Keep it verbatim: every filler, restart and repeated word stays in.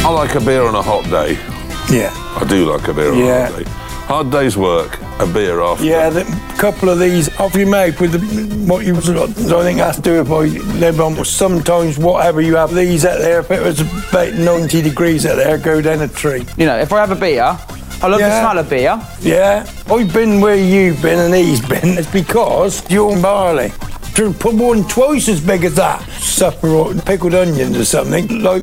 I like a beer on a hot day. Yeah. I do like a beer on Yeah. a hot day. Hard day's work, a beer after. Yeah, the couple of these off your mouth with the, what you. I think that's do if I live on. Sometimes whatever you have these out there, if it was about ninety degrees out there, go down a tree. You know, if I have a beer, I love Yeah. the smell of beer. Yeah, I've been where you've been and he's been. It's because you're barley. To put one twice as big as that. Supper or pickled onions or something like